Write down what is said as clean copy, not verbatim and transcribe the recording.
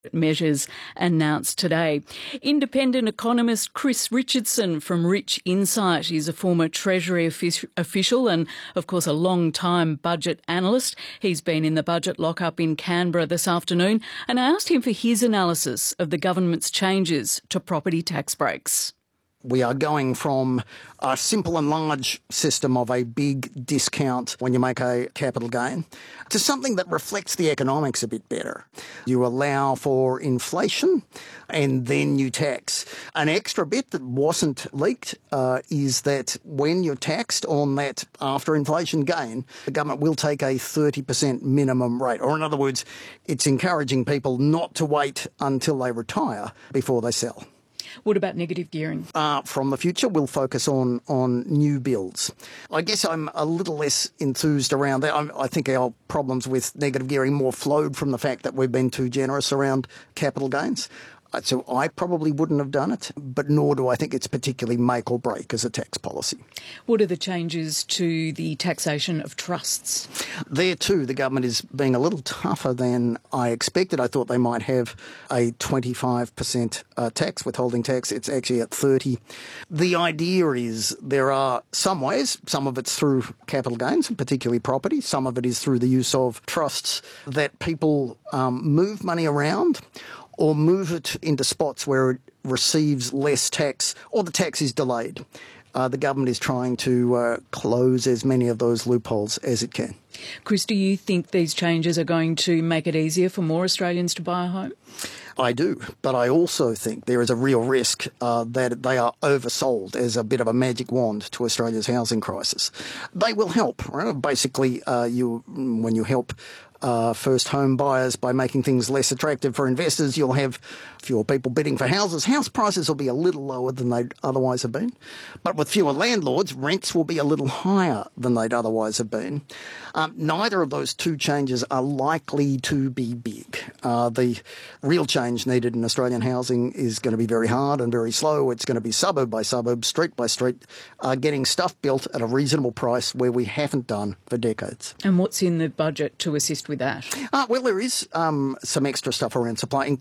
measures announced today. Independent economist Chris Richardson from Rich Insight is a former Treasury official and, of course, a long-time budget analyst. He's been in the budget lockup in Canberra this afternoon, and I asked him for his analysis of the government's changes to property tax breaks. We are going from a simple and large system of a big discount when you make a capital gain to something that reflects the economics a bit better. You allow for inflation and then you tax. An extra bit that wasn't leaked is that when you're taxed on that after inflation gain, the government will take a 30% minimum rate. Or in other words, it's encouraging people not to wait until they retire before they sell. What about negative gearing? From the future, we'll focus on new builds. I guess I'm a little less enthused around that. I think our problems with negative gearing more flowed from the fact that we've been too generous around capital gains. So I probably wouldn't have done it, but nor do I think it's particularly make or break as a tax policy. What are the changes to the taxation of trusts? There too, the government is being a little tougher than I expected. I thought they might have a 25% tax, withholding tax. It's actually at 30%. The idea is there are some ways, some of it's through capital gains, particularly property, some of it is through the use of trusts, that people move money around or move it into spots where it receives less tax or the tax is delayed. The government is trying to close as many of those loopholes as it can. Chris, do you think these changes are going to make it easier for more Australians to buy a home? I do, but I also think there is a real risk that they are oversold as a bit of a magic wand to Australia's housing crisis. They will help. Right? Basically, when you help first home buyers by making things less attractive for investors, you'll have fewer people bidding for houses. House prices will be a little lower than they'd otherwise have been. But with fewer landlords, rents will be a little higher than they'd otherwise have been. Neither of those two changes are likely to be big. The real change needed in Australian housing is going to be very hard and very slow. It's going to be suburb by suburb, street by street, getting stuff built at a reasonable price where we haven't done for decades. And what's in the budget to assist with that? Well, there is some extra stuff around supply,